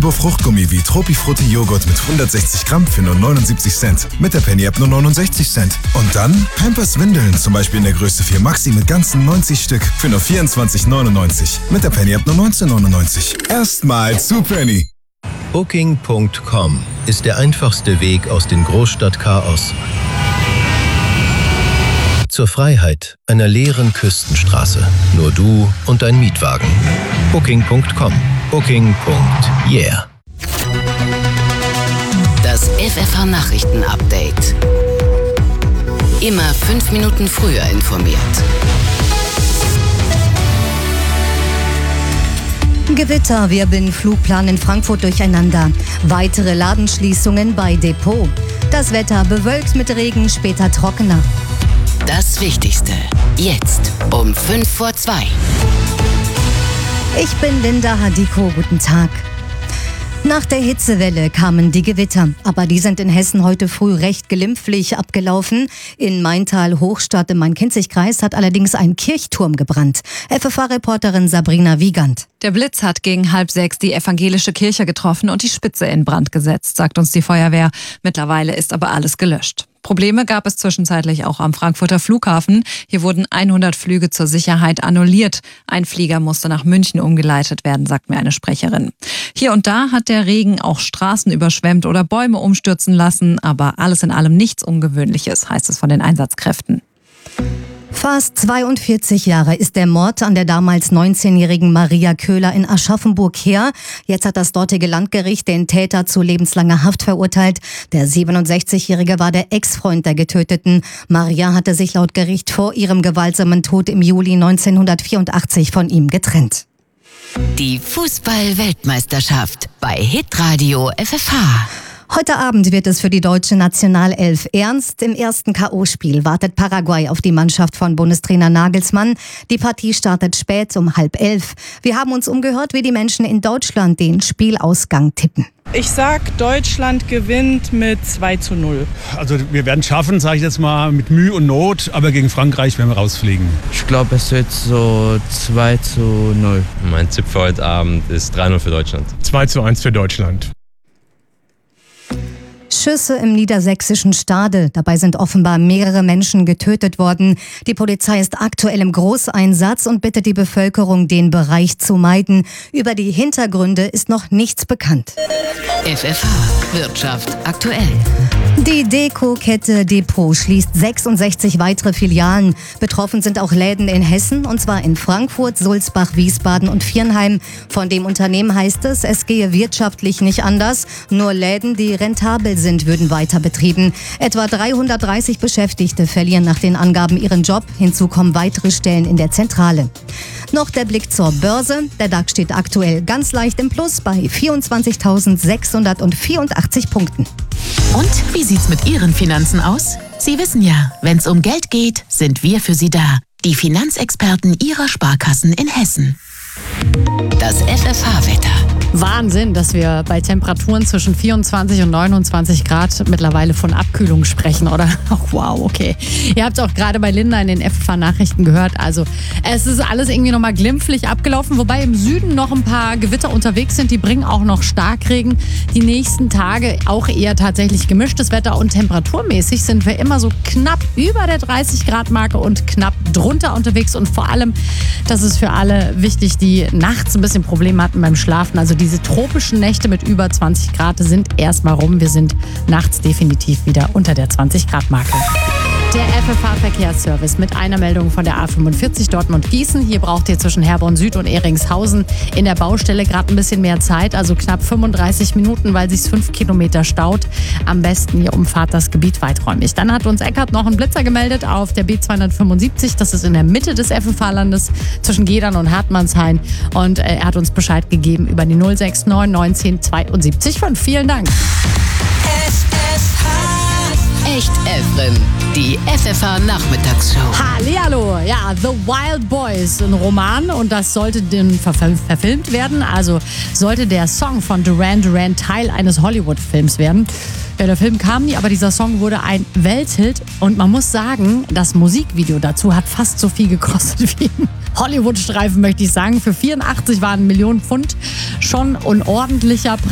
Haribo-Fruchtgummi wie Tropifrutti-Joghurt mit 160 Gramm für nur 79 Cent. Mit der Penny-App nur 69 Cent. Und dann Pampers-Windeln, zum Beispiel in der Größe 4 Maxi mit ganzen 90 Stück für nur 24,99. Mit der Penny-App nur 19,99. Erstmal zu Penny. Booking.com ist der einfachste Weg aus dem Großstadtchaos zur Freiheit einer leeren Küstenstraße. Nur du und dein Mietwagen. Booking.com. Booking.yeah. Das FFH-Nachrichten-Update. Immer 5 Minuten früher informiert. Gewitter wirbeln Flugplan in Frankfurt durcheinander. Weitere Ladenschließungen bei Depot. Das Wetter bewölkt mit Regen, später trockener. Das Wichtigste. Jetzt um 2:05. Ich bin Linda Hadiko, guten Tag. Nach der Hitzewelle kamen die Gewitter, aber die sind in Hessen heute früh recht glimpflich abgelaufen. In Maintal-Hochstadt im Main-Kinzig-Kreis hat allerdings ein Kirchturm gebrannt. FFH-Reporterin Sabrina Wiegand. Der Blitz hat gegen 5:30 die evangelische Kirche getroffen und die Spitze in Brand gesetzt, sagt uns die Feuerwehr. Mittlerweile ist aber alles gelöscht. Probleme gab es zwischenzeitlich auch am Frankfurter Flughafen. Hier wurden 100 Flüge zur Sicherheit annulliert. Ein Flieger musste nach München umgeleitet werden, sagt mir eine Sprecherin. Hier und da hat der Regen auch Straßen überschwemmt oder Bäume umstürzen lassen, aber alles in allem nichts Ungewöhnliches, heißt es von den Einsatzkräften. Fast 42 Jahre ist der Mord an der damals 19-jährigen Maria Köhler in Aschaffenburg her. Jetzt hat das dortige Landgericht den Täter zu lebenslanger Haft verurteilt. Der 67-Jährige war der Ex-Freund der Getöteten. Maria hatte sich laut Gericht vor ihrem gewaltsamen Tod im Juli 1984 von ihm getrennt. Die Fußball-Weltmeisterschaft bei Hitradio FFH. Heute Abend wird es für die deutsche Nationalelf ernst. Im ersten K.O.-Spiel wartet Paraguay auf die Mannschaft von Bundestrainer Nagelsmann. Die Partie startet spät um 10:30. Wir haben uns umgehört, wie die Menschen in Deutschland den Spielausgang tippen. Ich sag, Deutschland gewinnt mit 2:0. Also wir werden es schaffen, sage ich jetzt mal, mit Mühe und Not, aber gegen Frankreich werden wir rausfliegen. Ich glaube, es wird so 2:0. Mein Tipp für heute Abend ist 3:0 für Deutschland. 2:1 für Deutschland. Schüsse im niedersächsischen Stade. Dabei sind offenbar mehrere Menschen getötet worden. Die Polizei ist aktuell im Großeinsatz und bittet die Bevölkerung, den Bereich zu meiden. Über die Hintergründe ist noch nichts bekannt. FFH Wirtschaft aktuell. Die Deko-Kette Depot schließt 66 weitere Filialen. Betroffen sind auch Läden in Hessen, und zwar in Frankfurt, Sulzbach, Wiesbaden und Viernheim. Von dem Unternehmen heißt es gehe wirtschaftlich nicht anders. Nur Läden, die rentabel sind, würden weiter betrieben. Etwa 330 Beschäftigte verlieren nach den Angaben ihren Job. Hinzu kommen weitere Stellen in der Zentrale. Noch der Blick zur Börse. Der DAX steht aktuell ganz leicht im Plus bei 24.684 Punkten. Und wie sieht's mit Ihren Finanzen aus? Sie wissen ja, wenn's um Geld geht, sind wir für Sie da. Die Finanzexperten Ihrer Sparkassen in Hessen. Das FFH-Wetter. Wahnsinn, dass wir bei Temperaturen zwischen 24 und 29 Grad mittlerweile von Abkühlung sprechen, oder? Oh, wow, okay. Ihr habt es auch gerade bei Linda in den FFH-Nachrichten gehört. Also es ist alles irgendwie nochmal glimpflich abgelaufen, wobei im Süden noch ein paar Gewitter unterwegs sind. Die bringen auch noch Starkregen. Die nächsten Tage auch eher tatsächlich gemischtes Wetter, und temperaturmäßig sind wir immer so knapp über der 30-Grad-Marke und knapp drunter unterwegs. Und vor allem, das ist für alle wichtig, die nachts ein bisschen Probleme hatten beim Schlafen. Also diese tropischen Nächte mit über 20 Grad sind erstmal rum. Wir sind nachts definitiv wieder unter der 20-Grad-Marke. Der FFH-Verkehrsservice mit einer Meldung von der A45 Dortmund-Gießen. Hier braucht ihr zwischen Herborn Süd und Eringshausen in der Baustelle gerade ein bisschen mehr Zeit, also knapp 35 Minuten, weil sich 5 Kilometer staut. Am besten ihr umfahrt das Gebiet weiträumig. Dann hat uns Eckhardt noch einen Blitzer gemeldet auf der B275. Das ist in der Mitte des FFH-Landes zwischen Gedern und Hartmannshain. Und er hat uns Bescheid gegeben über die 069 19 72 5. Vielen Dank. Echt Evren, die FFH-Nachmittagsshow. Hallihallo, ja, The Wild Boys, ein Roman, und das sollte verfilmt werden. Also sollte der Song von Duran Duran Teil eines Hollywood-Films werden. Ja, der Film kam nie, aber dieser Song wurde ein Welthit, und man muss sagen, das Musikvideo dazu hat fast so viel gekostet wie ein Hollywood-Streifen, möchte ich sagen. Für 84 waren Millionen Pfund schon ein ordentlicher Preis.